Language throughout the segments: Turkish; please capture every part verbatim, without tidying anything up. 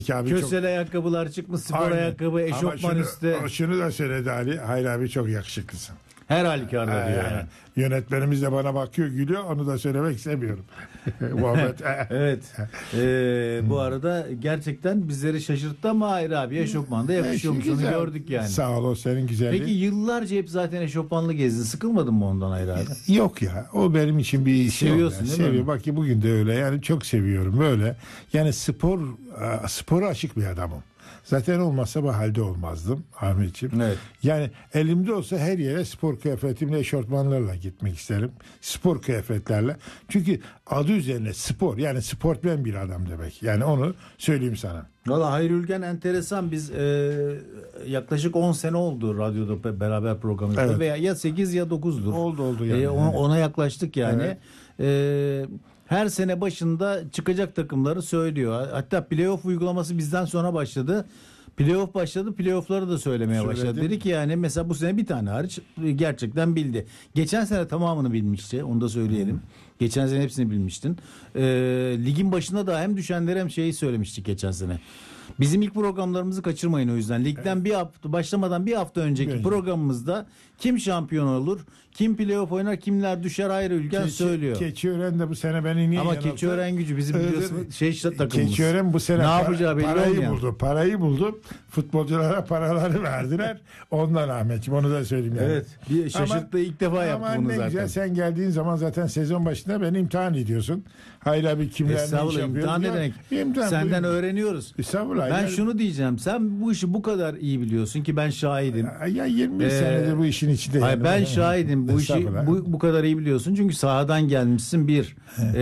Abi Kösel çok... ayakkabılar çıkmış, spor Aynen. ayakkabı, eşofman şunu, üstü. Şunu da söyledi Ali. Hayır abi çok yakışıklısın. Her halükarda diyor yani. Yönetmenimiz de bana bakıyor, gülüyor. Onu da söylemek istemiyorum. Muhammed. Evet. Ee, bu arada gerçekten bizleri şaşırttı ama Hayri abi eşofmanda yakışıyormuş. Onu gördük yani. Sağ ol, o senin güzelliğin. Peki yıllarca hep zaten eşofmanlı gezdin. Sıkılmadın mı ondan Hayri abi? Yok ya. O benim için bir şey. Seviyorsun değil mi? Seviyorum. Bak ki bugün de öyle. Yani çok seviyorum böyle. Yani spor spora açık bir adamım. Zaten olmazsa bu halde olmazdım Ahmetciğim. Evet. Yani elimde olsa her yere spor kıyafetimle, eşortmanlarla gitmek isterim. Spor kıyafetlerle. Çünkü adı üzerine spor. Yani sportmen bir adam demek. Yani onu söyleyeyim sana. Valla Hayri Ülgen enteresan. Biz e, yaklaşık on sene oldu radyoda beraber programımızda. Evet. Veya ya sekiz ya dokuzdur. Oldu oldu yani. E, ona, ona yaklaştık yani. Evet. E, her sene başında çıkacak takımları söylüyor. Hatta playoff uygulaması bizden sonra başladı. Playoff başladı. Playoff'ları da söylemeye Söyledim. başladı. Dedi ki yani mesela bu sene bir tane hariç gerçekten bildi. Geçen sene tamamını bilmişti. Onu da söyleyelim. Hmm. Geçen sene hepsini bilmiştin. Ee, ligin başında da hem düşenleri hem şeyi söylemiştik geçen sene. Bizim ilk programlarımızı kaçırmayın o yüzden. Ligden evet. bir hafta başlamadan bir hafta önceki evet. programımızda kim şampiyon olur, kim playoff oynar, kimler düşer Hayri Ülgen Keçi, söylüyor. Keçiören de bu sene beni niye Ama yanılttı? Keçiören Gücü bizim biliyorsun şey takımımız. Keçiören bu sene ne para, yapacağı belli parayı olmayan. buldu. Parayı buldu. Futbolculara paraları verdiler. Ondan Ahmetciğim onu da söyleyeyim yani. Evet. Bir şaşırttı ama, ilk defa yaptı ama bunu ne zaten. Güzel, sen geldiğin zaman zaten sezon başında beni imtihan ediyorsun. Hayır abi kimler ne iş yapıyor? İmtihan ne demek? İmtihan, senden buyur. öğreniyoruz. Estağfurullah. Ben yani, şunu diyeceğim. Sen bu işi bu kadar iyi biliyorsun ki ben şahidim. Ya yirmi ee, senedir bu işin içinde. Hayır, ben şahidim. Bu işi bu, bu kadar iyi biliyorsun. Çünkü sahadan gelmişsin bir.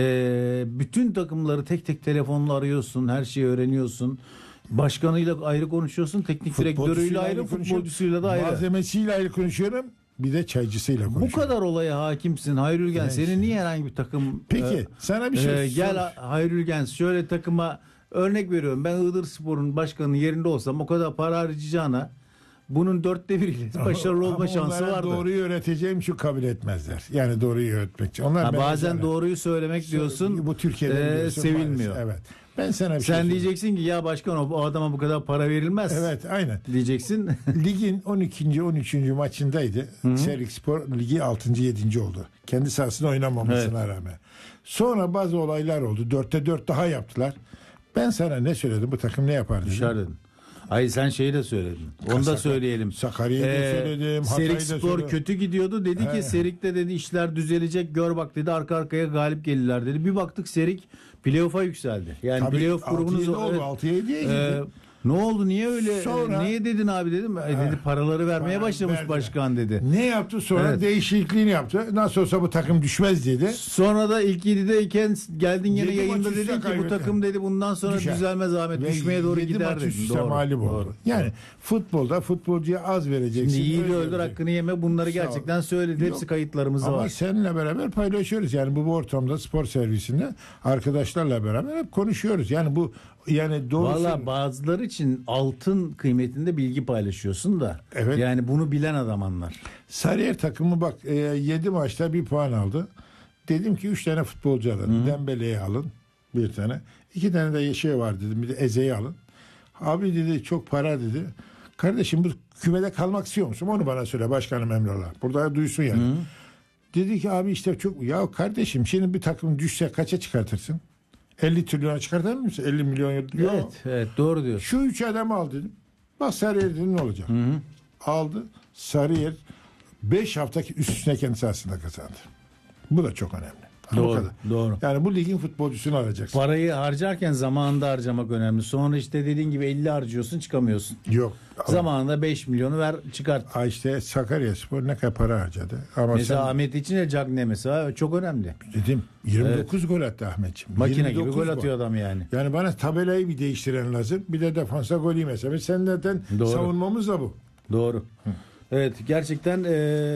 ee, bütün takımları tek tek telefonla arıyorsun. Her şeyi öğreniyorsun. Başkanıyla ayrı konuşuyorsun. Teknik direktörüyle ayrı, futbolcusuyla da ayrı. Malzemesiyle ayrı konuşuyorum. Bir de çaycısıyla konuşuyorum. Bu kadar olaya hakimsin Hayri Ülgen. Evet. Senin niye herhangi bir takım... Peki e, sana bir şey e, Gel Hayri Ülgen şöyle takıma örnek veriyorum. Ben Iğdırspor'un başkanının yerinde olsam o kadar para harcayacağına bunun dörtte biriyle başarılı olma şansı vardı. Doğruyu öğreteceğim şu kabul etmezler. Yani doğruyu öğretmek için. Onlar ha, bazen sana, doğruyu söylemek diyorsun. Bu Türkiye'de e, sevilmiyor. Evet. Ben sana bir Sen şey diyeceksin ki ya başkan o, o adama bu kadar para verilmez. Evet aynen. Diyeceksin. Ligin on ikinci on üçüncü maçındaydı. Serikspor ligi altıncı yedinci oldu. Kendi sahasında oynamamasına evet. rağmen. Sonra bazı olaylar oldu. dörtte dört daha yaptılar. Ben sana ne söyledim? Bu takım ne yapar dedim. Dışarı dedin. Hayır sen şeyi de söyledin. Onu da söyleyelim. Sakarya'yı da ee, söyledim. Serikspor kötü gidiyordu. Dedi He. ki Serik'te dedi işler düzelecek. Gör bak dedi arka arkaya galip gelirler dedi. Bir baktık Serik playoff'a yükseldi. Yani Tabii, playoff grubunuz oldu. altıya yediye gitti. Ne oldu? Niye öyle? Sonra, niye dedin abi dedim. E dedi paraları vermeye para başlamış verdi. Başkan dedi. Ne yaptı? Sonra evet. değişikliğini yaptı. Nasıl olsa bu takım düşmez dedi. Sonra da ilk yedideyken geldin yine yayında dedin ki kaybetti. Bu takım dedi bundan sonra Düşer. düzelmez Ahmet. Ve Düşmeye doğru gider dedin. Doğru. Mağlup oldu. Yani Doğru. futbolda futbolcuya az vereceksin. Şimdi yiğidi öldür hakkını yeme bunları gerçekten söyledi. Hepsi kayıtlarımızda Ama var. Ama seninle beraber paylaşıyoruz. Yani bu, bu ortamda spor servisinde arkadaşlarla beraber hep konuşuyoruz. Yani bu yani doğrusu... Valla bazıları için altın kıymetinde bilgi paylaşıyorsun da. Evet. Yani bunu bilen adam anlar. Sarıyer takımı bak yedi e, maçta bir puan aldı. Dedim ki üç tane futbolcu alın. Dembele'yi alın bir tane. İki tane de şey var dedim. Bir de Eze'yi alın. Abi dedi çok para dedi. Kardeşim bu kümede kalmak istiyor musun? Onu bana söyle başkanım Emrullah. Burada duysun yani. Hı. Dedi ki abi işte çok... Ya kardeşim şimdi bir takım düşse kaça çıkartırsın? elli trilyona çıkartır mısın? elli milyon euro. Evet, evet doğru diyorsun. Şu üç adam al dedim. Bak Sarıyer dedim ne olacak? Hı hı. Aldı. Sarıyer beş hafta üst üstüne kendi sahasında kazandı. Bu da çok önemli. Doğru, doğru. Yani bu ligin futbolcusunu alacaksın. Parayı harcarken zamanında harcamak önemli. Sonra işte dediğin gibi elli harcıyorsun çıkamıyorsun. Yok. Zamanında beş milyonu ver çıkart. Ha işte Sakaryaspor ne kadar para harcadı. Ama mesela sen... Ahmet için de Cagne mesela çok önemli. Dedim yirmi dokuz evet. gol attı Ahmetciğim. Makine gibi gol atıyor gol. Adam yani. Yani bana tabelayı bir değiştiren lazım. Bir de defansa gol yemese. Sen zaten savunmamız da bu. Doğru. Hı. Evet gerçekten e,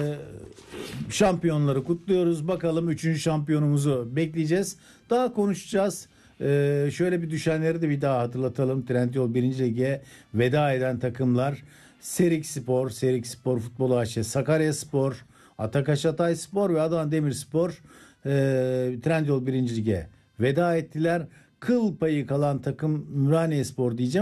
şampiyonları kutluyoruz. Bakalım üçüncü şampiyonumuzu bekleyeceğiz. Daha konuşacağız. E, şöyle bir düşenleri de bir daha hatırlatalım. Trendyol birinci Lig'e veda eden takımlar Serikspor, Serikspor Futbol A Ş, Sakaryaspor, Atakaş Hatayspor ve Adana Demirspor e, Trendyol birinci Lig'e veda ettiler. kıl payı kalan takım Ümraniyespor diyeceğim.